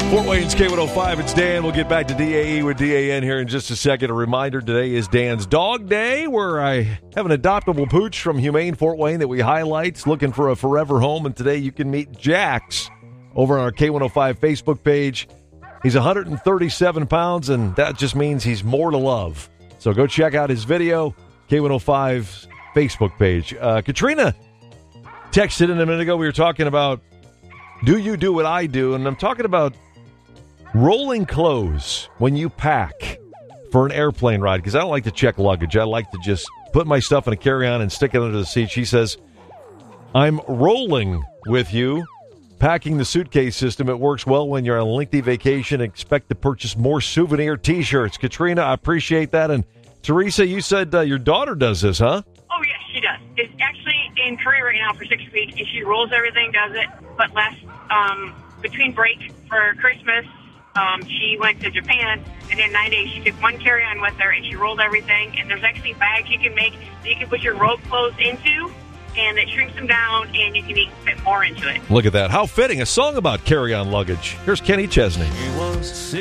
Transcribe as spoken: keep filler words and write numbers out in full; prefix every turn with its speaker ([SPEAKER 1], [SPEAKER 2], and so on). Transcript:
[SPEAKER 1] Fort Wayne's K one oh five, it's Dan. We'll get back to D A E with D A N here in just a second. A reminder, today is Dan's Dog Day, where I have an adoptable pooch from Humane Fort Wayne that we highlight, looking for a forever home. And today you can meet Jax over on our K one oh five Facebook page. He's one hundred thirty-seven pounds, and that just means he's more to love. So go check out his video, K one oh five's Facebook page. Uh, Katrina texted in a minute ago. We were talking about, do you do what I do? And I'm talking about rolling clothes when you pack for an airplane ride, because I don't like to check luggage. I like to just put my stuff in a carry-on and stick it under the seat. She says, I'm rolling with you, packing the suitcase system. It works well when you're on a lengthy vacation. Expect to purchase more souvenir T-shirts. Katrina, I appreciate that. And Teresa, you said uh, your daughter does this, huh?
[SPEAKER 2] Oh, yes, she does. It's actually in Korea right now for six weeks, and she rolls everything, does it. But last, um, between break for Christmas, Um, she went to Japan, and in nine days she took one carry-on with her, and she rolled everything. And there's actually bags you can make that you can put your robe clothes into, and it shrinks them down, and you can even fit more into it.
[SPEAKER 1] Look at that. How fitting. A song about carry-on luggage. Here's Kenny Chesney.